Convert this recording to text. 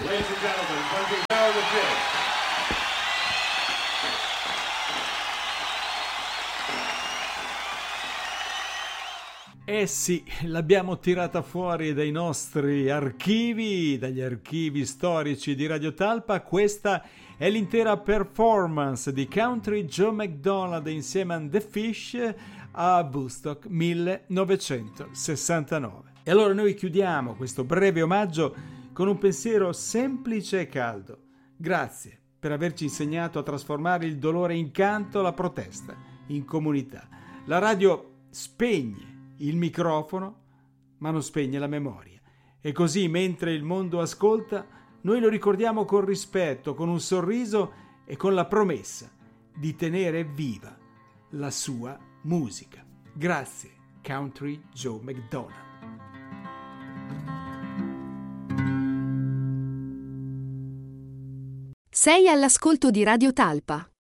Ladies and gentlemen, Country Joe the Fish. Eh sì, l'abbiamo tirata fuori dai nostri archivi, dagli archivi storici di Radio Talpa. Questa è l'intera performance di Country Joe McDonald insieme a The Fish a Woodstock 1969. E allora noi chiudiamo questo breve omaggio con un pensiero semplice e caldo. Grazie per averci insegnato a trasformare il dolore in canto, la protesta in comunità. La radio spegne il microfono, ma non spegne la memoria. E così, mentre il mondo ascolta, noi lo ricordiamo con rispetto, con un sorriso e con la promessa di tenere viva la sua musica. Grazie, Country Joe McDonald. Sei all'ascolto di Radio Talpa.